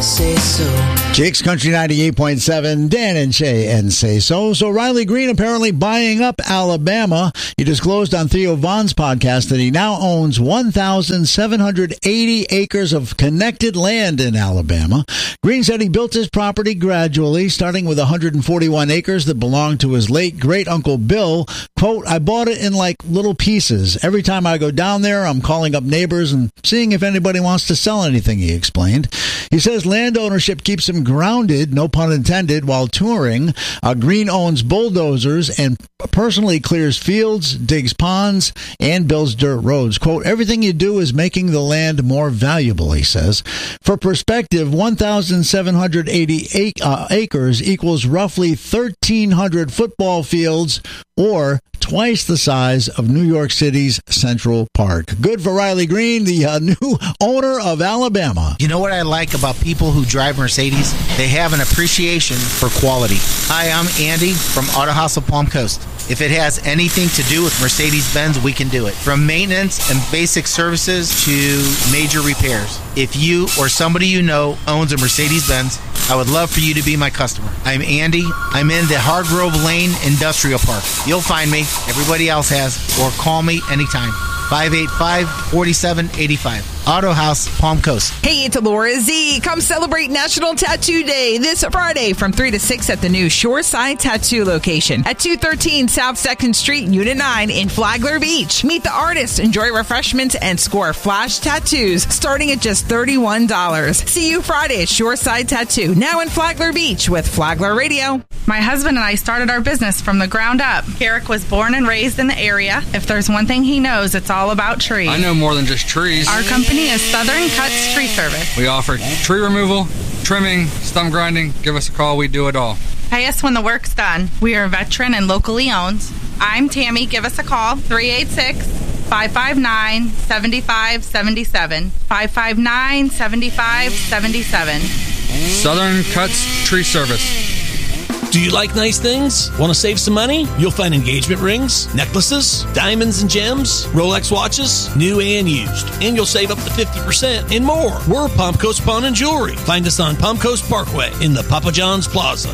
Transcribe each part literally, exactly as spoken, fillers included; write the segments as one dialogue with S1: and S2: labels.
S1: say so.
S2: Kicks Country ninety-eight point seven, Dan and Shay and Say So. So Riley Green apparently buying up Alabama. He disclosed on Theo Vaughn's podcast that he now owns one thousand seven hundred eighty acres of connected land in Alabama. Green said he built his property gradually, starting with one hundred forty-one acres that belonged to his late great-uncle Bill. Quote, I bought it in like little pieces. Every time I go down there, I'm calling up neighbors and seeing if anybody wants to sell anything, he explained. He says land ownership keeps him grounded, no pun intended, while touring. Uh, Green owns bulldozers and personally clears fields, digs ponds, and builds dirt roads. Quote, everything you do is making the land more valuable, he says. For perspective, one thousand seven hundred eighty ac- uh, acres equals roughly thirteen hundred football fields, or twice the size of New York City's Central Park. Good for Riley Green, the uh, new owner of Alabama.
S3: You know what I like about people who drive Mercedes? They have an appreciation for quality. Hi, I'm Andy from Auto House of Palm Coast. If it has anything to do with Mercedes-Benz, we can do it. From maintenance and basic services to major repairs. If you or somebody you know owns a Mercedes-Benz, I would love for you to be my customer. I'm Andy. I'm in the Hargrove Lane Industrial Park. You'll find me. Everybody else has. Or call me anytime. five eight five, four seven eight five. Auto House, Palm Coast.
S4: Hey, it's Laura Z. Come celebrate National Tattoo Day this Friday from three to six at the new Shoreside Tattoo location at two thirteen South second Street, Unit nine in Flagler Beach. Meet the artist, enjoy refreshments, and score flash tattoos starting at just thirty-one dollars. See you Friday at Shoreside Tattoo, now in Flagler Beach with Flagler Radio.
S5: My husband and I started our business from the ground up. Garrick was born and raised in the area. If there's one thing he knows, it's all about trees.
S6: I know more than just trees.
S5: Our company is Southern Cuts Tree Service.
S6: We offer tree removal, trimming, stump grinding. Give us a call. We do it all.
S5: Pay us when the work's done. We are veteran and locally owned. I'm Tammy. Give us a call. three eight six, five five nine, seven five seven seven. five five nine, seven five seven seven.
S6: Southern Cuts Tree Service.
S7: Do you like nice things? Want to save some money? You'll find engagement rings, necklaces, diamonds and gems, Rolex watches, new and used. And you'll save up to fifty percent and more. We're Palm Coast Pawn and Jewelry. Find us on Palm Coast Parkway in the Papa John's Plaza.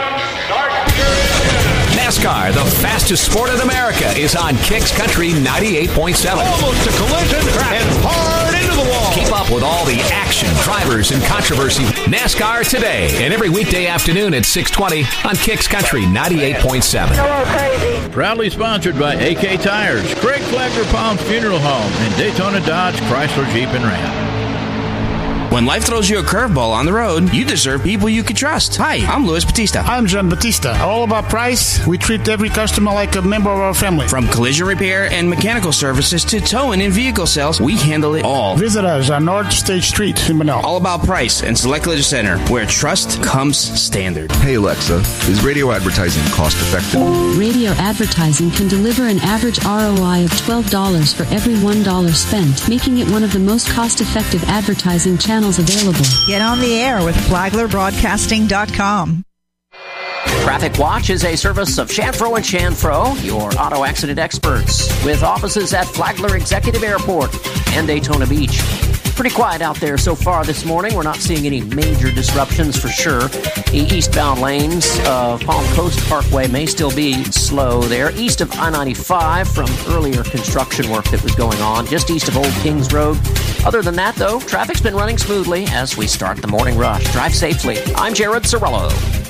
S8: NASCAR, the fastest sport in America, is on Kicks Country ninety-eight point seven.
S9: Almost a collision and hard into the wall.
S8: Keep up with all the action, drivers, and controversy. NASCAR today and every weekday afternoon at six twenty on Kicks Country ninety-eight point seven.
S10: Hello, crazy.
S11: Proudly sponsored by A K Tires, Craig Flagler Palms Funeral Home, and Daytona Dodge Chrysler Jeep and Ram.
S12: When life throws you a curveball on the road, you deserve people you can trust. Hi, I'm Luis Batista.
S13: I'm John Batista. All about price. We treat every customer like a member of our family.
S12: From collision repair and mechanical services to towing and vehicle sales, we handle it all.
S13: Visit us on North State Street in Manila.
S12: All about price and Select Collision Center, where trust comes standard.
S14: Hey Alexa, is radio advertising cost effective?
S15: Radio advertising can deliver an average R O I of twelve dollars for every one dollar spent, making it one of the most cost-effective advertising channels available.
S16: Get on the air with Flagler Broadcasting dot com.
S17: Traffic Watch is a service of Chanfro and Chanfro, your auto accident experts, with offices at Flagler Executive Airport and Daytona Beach. Pretty quiet out there so far this morning. We're not seeing any major disruptions for sure. The eastbound lanes of Palm Coast Parkway may still be slow there. East of I ninety-five from earlier construction work that was going on, just east of Old Kings Road. Other than that, though, traffic's been running smoothly as we start the morning rush. Drive safely. I'm Jared Sorello.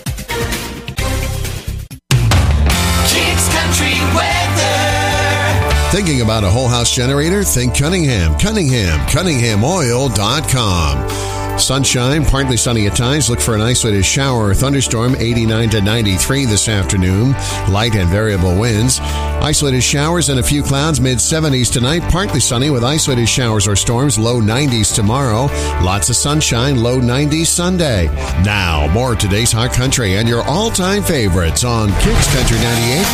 S1: Kicks Country Weather.
S18: Thinking about a whole house generator? Think Cunningham. Cunningham. Cunningham Oil dot com. Sunshine, partly sunny at times. Look for an isolated shower or thunderstorm, eighty-nine to ninety-three this afternoon. Light and variable winds. Isolated showers and a few clouds, mid seventies tonight. Partly sunny with isolated showers or storms, low nineties tomorrow. Lots of sunshine, low nineties Sunday. Now, more of today's hot country and your all-time favorites on Kicks Country ninety-eight.